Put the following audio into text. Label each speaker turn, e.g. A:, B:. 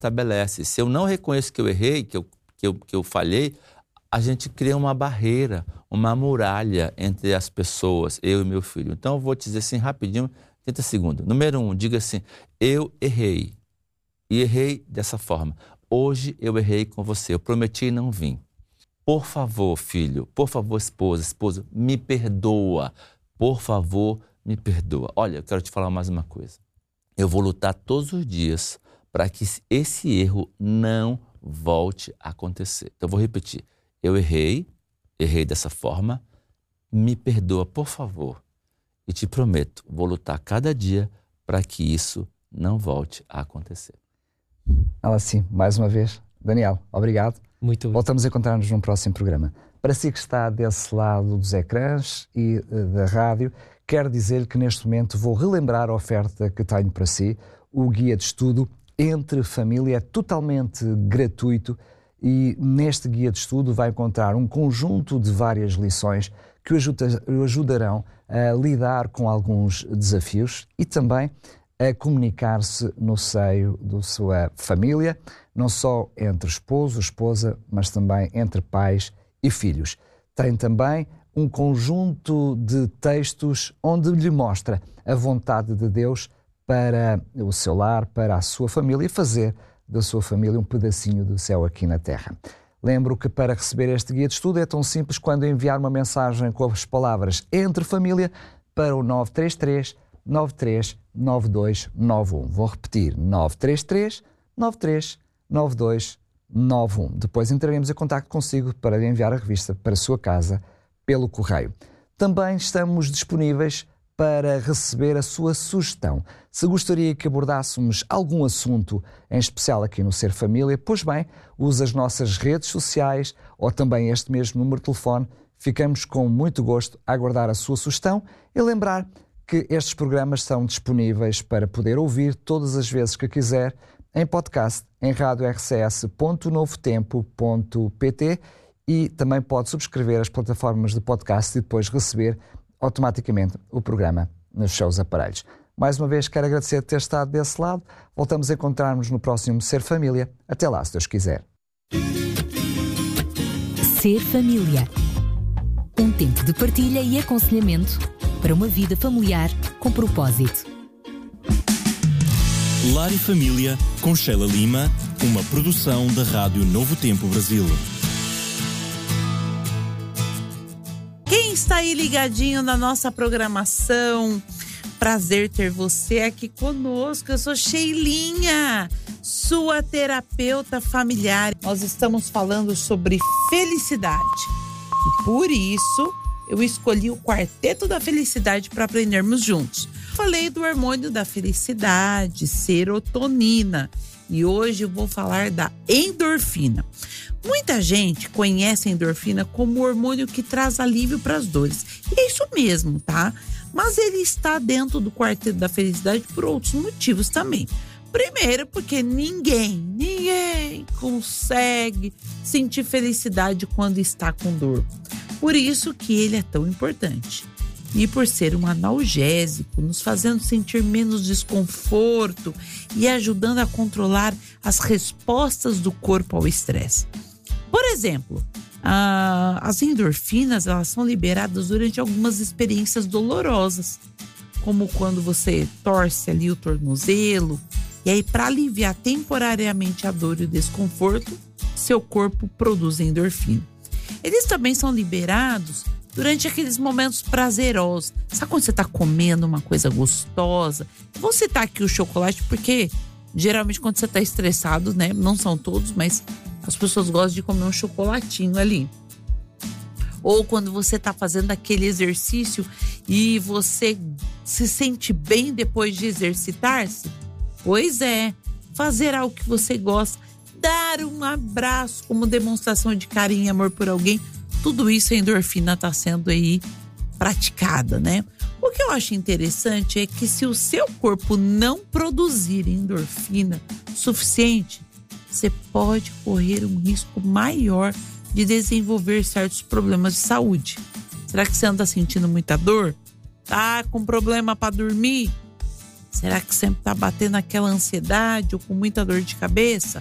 A: estabelece. Se eu não reconheço que eu errei, que eu falhei, a gente cria uma barreira, uma muralha entre as pessoas, eu e meu filho. Então, eu vou te dizer assim rapidinho, 30 segundos. Número 1, diga assim, eu errei. E errei dessa forma. Hoje eu errei com você, eu prometi e não vim. Por favor, filho, por favor, esposa, me perdoa. Por favor, me perdoa. Olha, eu quero te falar mais uma coisa. Eu vou lutar todos os dias para que esse erro não volte a acontecer. Então, eu vou repetir. Eu errei dessa forma, me perdoa, por favor. E te prometo, vou lutar cada dia para que isso não volte a acontecer.
B: Assim, mais uma vez, Daniel, obrigado.
C: Muito bem.
B: Voltamos a encontrar-nos num próximo programa. Para si que está desse lado dos ecrãs e da rádio, quero dizer que neste momento vou relembrar a oferta que tenho para si, o guia de estudo Entre Família, é totalmente gratuito. E neste guia de estudo vai encontrar um conjunto de várias lições que o ajudarão a lidar com alguns desafios e também a comunicar-se no seio da sua família, não só entre esposo, esposa, mas também entre pais e filhos. Tem também um conjunto de textos onde lhe mostra a vontade de Deus para o seu lar, para a sua família e fazer da sua família um pedacinho do céu aqui na Terra. Lembro que para receber este guia de estudo é tão simples quando enviar uma mensagem com as palavras Entre Família para o 933 93 9291. Vou repetir, 933 93 9291. Depois entraremos em contacto consigo para lhe enviar a revista para a sua casa pelo correio. Também estamos disponíveis para receber a sua sugestão. Se gostaria que abordássemos algum assunto em especial aqui no Ser Família, pois bem, use as nossas redes sociais ou também este mesmo número de telefone. Ficamos com muito gosto a aguardar a sua sugestão e lembrar que estes programas são disponíveis para poder ouvir todas as vezes que quiser em podcast em radiorcs.novotempo.pt e também pode subscrever as plataformas de podcast e depois receber automaticamente o programa nos seus aparelhos. Mais uma vez quero agradecer por ter estado desse lado. Voltamos a encontrar-nos no próximo Ser Família. Até lá, se Deus quiser.
D: Ser Família. Um tempo de partilha e aconselhamento para uma vida familiar com propósito.
E: Lar e Família, com Sheila Lima, uma produção da Rádio Novo Tempo Brasil.
F: Quem está aí ligadinho na nossa programação? Prazer ter você aqui conosco. Eu sou Sheilinha, sua terapeuta familiar. Nós estamos falando sobre felicidade. E por isso, eu escolhi o Quarteto da Felicidade para aprendermos juntos. Falei do hormônio da felicidade, serotonina. E hoje eu vou falar da endorfina. Muita gente conhece a endorfina como o hormônio que traz alívio para as dores. E é isso mesmo, tá? Mas ele está dentro do Quarteto da Felicidade por outros motivos também. Primeiro, porque ninguém consegue sentir felicidade quando está com dor. Por isso que ele é tão importante. E por ser um analgésico, nos fazendo sentir menos desconforto e ajudando a controlar as respostas do corpo ao estresse. Por exemplo, as endorfinas, elas são liberadas durante algumas experiências dolorosas, como quando você torce ali o tornozelo, e aí para aliviar temporariamente a dor e o desconforto, seu corpo produz endorfina. Eles também são liberados durante aqueles momentos prazerosos. Sabe quando você está comendo uma coisa gostosa? Vou citar aqui o chocolate porque geralmente quando você está estressado, né? Não são todos, mas as pessoas gostam de comer um chocolatinho ali. Ou quando você está fazendo aquele exercício e você se sente bem depois de exercitar-se. Pois é, fazer algo que você gosta, dar um abraço como demonstração de carinho e amor por alguém. Tudo isso a endorfina está sendo aí praticada, né? O que eu acho interessante é que se o seu corpo não produzir endorfina suficiente, você pode correr um risco maior de desenvolver certos problemas de saúde. Será que você anda sentindo muita dor? Tá com problema para dormir? Será que sempre está batendo aquela ansiedade ou com muita dor de cabeça?